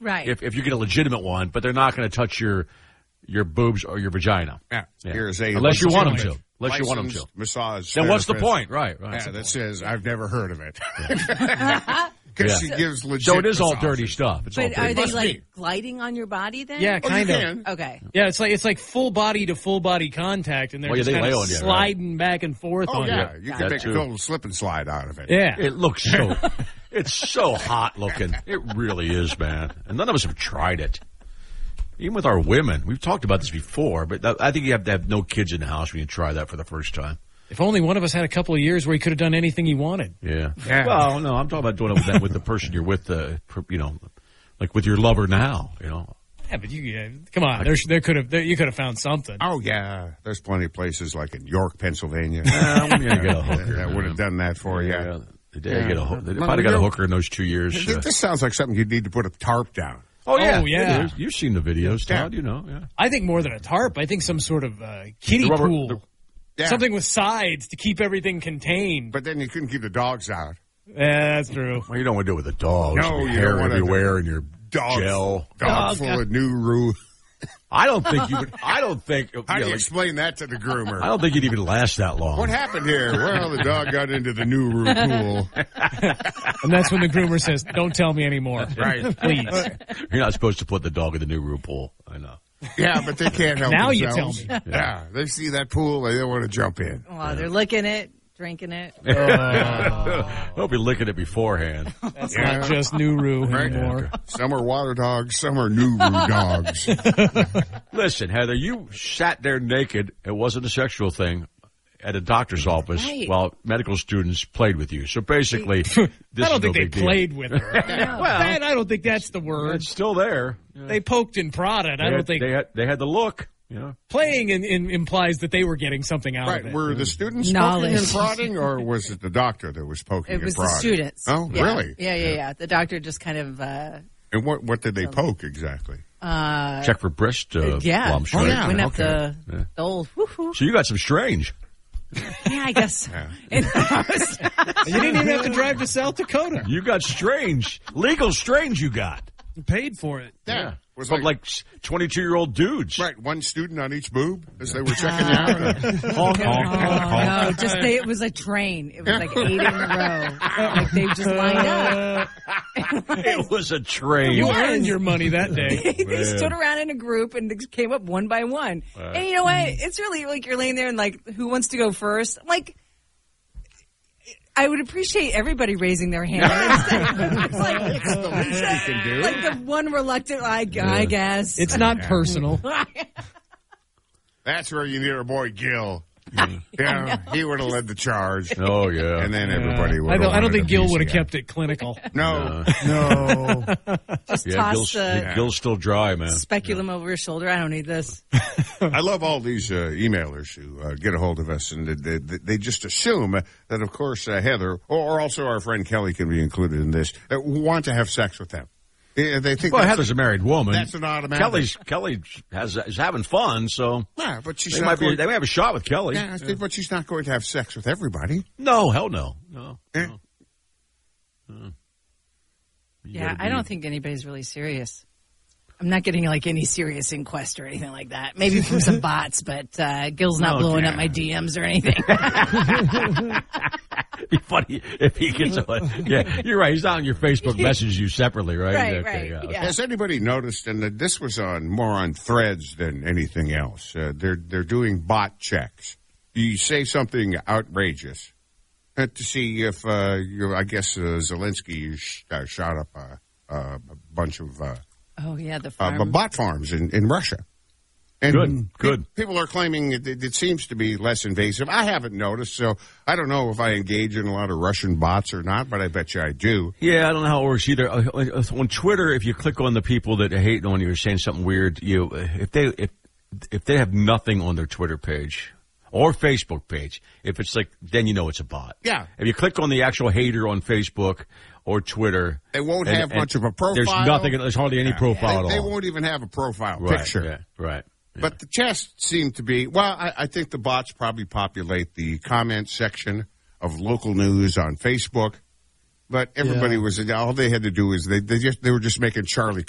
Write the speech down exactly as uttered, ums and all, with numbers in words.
Right. If if you get a legitimate one, but they're not going to touch your your boobs or your vagina. Yeah. Yeah. Here's a Unless you want them to. licensed Unless you want them to. Massage. Then what's the therapist. point? Right. Right. Yeah, that says I've never heard of it. Yeah. Because she gives legit. So it is all massages. dirty stuff. It's all But dirty. are they Must like be. gliding on your body then? Yeah, Oh, kind you of. can. Okay. Yeah, it's like it's like full body to full body contact, and they're Well, yeah, just they kind lay of on you, right? sliding back and forth Oh on yeah, you. you Got can it. make a That too. little slip and slide out of it. Yeah. It looks so. It's so hot looking. It really is, man. And none of us have tried it. Even with our women, we've talked about this before, but that, I think you have to have no kids in the house when you try that for the first time. If only one of us had a couple of years where he could have done anything he wanted. Yeah. Yeah. Well, no, I'm talking about doing it with, that, with the person you're with, uh, you know, like with your lover now, you know. Yeah, but you yeah, come on. There, there could have there, you could have found something. Oh yeah, there's plenty of places like in York, Pennsylvania. Well, we gotta get a hooker. that would have done that for you. Yeah. They did Yeah. get a hook. They Well, probably got a you know- hooker in those two years. Th- uh, This sounds like something you'd need to put a tarp down. oh, yeah. Oh, yeah. It is. You've seen the videos, Todd. Yeah. You know, yeah. I think more than a tarp. I think some sort of uh, kiddie The rubber- pool, the- Yeah. something with sides to keep everything contained. But then you couldn't keep the dogs out. Yeah, that's true. Well, you don't want to do it with the dogs. No, Your you hair don't wanna everywhere do- and your Dog, gel. dog full of new roo. I don't think you would. I don't think. How you do know, you like, explain that to the groomer? I don't think you'd even last that long. What happened here? Well, the dog got into the new roo pool. And that's when the groomer says, "Don't tell me anymore, Right. please." You're not supposed to put the dog in the new Roo pool. I know. Yeah, but they can't help Now you themselves. tell me. Yeah, they see that pool, they don't want to jump in. Well, they're licking it, drinking it. Hope you're licking it beforehand. That's Yeah. not just Nuru Right. anymore. Some are water dogs, some are new roo dogs. Listen, Heather, you sat there naked. It wasn't a sexual thing at a doctor's office Right. while medical students played with you. So basically, this I is don't think no they big deal. played with her. That- I don't think that's the word. It's still there. They poked and prodded. I They don't had, think they had they had the look. You know, playing in, in, implies that they were getting something out of Right, it. were the students Knowledge. poking and prodding, or was it the doctor that was poking It and was the prodding? students. Oh, Yeah. really? Yeah, yeah, yeah. The doctor just kind of, uh, And what what did they poke exactly? uh, check for breast uh, yeah. lumps. Oh, right? yeah. went up okay. the, Yeah. the old woo-hoo. So you got some strange. Yeah, I guess. Yeah. And I was- You didn't even have to drive to South Dakota. You got strange, legal strange. You got. You paid for it. Yeah. Was From like, like twenty-two-year-old dudes. right, one student on each boob as they were checking you out. Honk, honk, Oh, honk. no, just they, it was a train. It was like eight in a row. Like they just lined up. It was a train. You Yes. earned your money that day. they Man. stood around in a group and they came up one by one. And you know what? It's really like you're laying there and like, who wants to go first? Like, I would appreciate everybody raising their hand. It's like, It's the least you can do. like the one reluctant, I, I guess. It's not personal. That's where you need our boy Gil. Yeah, he would have led the charge. Oh yeah. And then everybody would I have don't, I don't wanted think a Gil piece would have of it. kept it clinical. No. No. just yeah, toss Gil's, the Gil's still dry, man. speculum over his shoulder. I don't need this. I love all these uh, emailers who uh, get a hold of us, and they, they, they just assume that, of course, uh, Heather, or, or also our friend Kelly can be included in this, uh, want to have sex with them. Uh, They think Well, that's, Heather's a married woman. that's an automatic. Kelly's Kelly has is having fun, so Yeah, but she's they not might be going, they may have a shot with Kelly. yeah, I think, but she's not going to have sex with everybody. No, hell no, no. Eh? no. You Yeah, gotta I be- don't think anybody's really serious. I'm not getting like any serious inquest or anything like that. Maybe from some bots, but uh, Gil's not No, blowing yeah. up my D Ms or anything. It'd be funny if he gets on. Yeah, you're right. He's not on your Facebook messages you separately, right? Right, Okay, right, yeah. yeah. Has anybody noticed, and that this was on more on Threads than anything else, uh, they're, they're doing bot checks. You say something outrageous uh, to see if, uh, you, I guess, uh, Zelensky sh- uh, shot up a, a bunch of uh, Oh yeah, the uh, farm. bot farms in, in Russia. And Good, good. pe- People are claiming it, it, it seems to be less invasive. I haven't noticed, so I don't know if I engage in a lot of Russian bots or not, but I bet you I do. Yeah, I don't know how it works either. Uh, uh, On Twitter, if you click on the people that hate on you or saying something weird, you if they if if they have nothing on their Twitter page or Facebook page, if it's like, then you know it's a bot. Yeah. If you click on the actual hater on Facebook or Twitter, They won't and- have and much of a profile. There's nothing. There's hardly any profile They, at they all. won't even have a profile right, picture. Yeah, right. But the tests seem to be, well, I, I think the bots probably populate the comment section of local news on Facebook. But everybody Yeah. was, all they had to do is they, they just, they were just making Charlie